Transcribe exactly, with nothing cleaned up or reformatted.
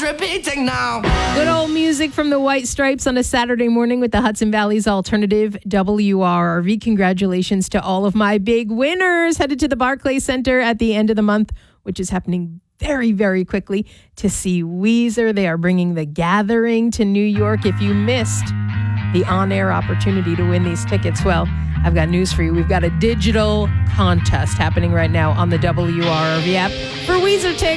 repeating now. Good old music from the White Stripes on a Saturday morning with the Hudson Valley's alternative W R R V. Congratulations to all of my big winners. Headed to the Barclays Center at the end of the month, which is happening very, very quickly, to see Weezer. They are bringing The Gathering to New York. If you missed the on-air opportunity to win these tickets, well, I've got news for you. We've got a digital contest happening right now on the W R R V app for Weezer tickets.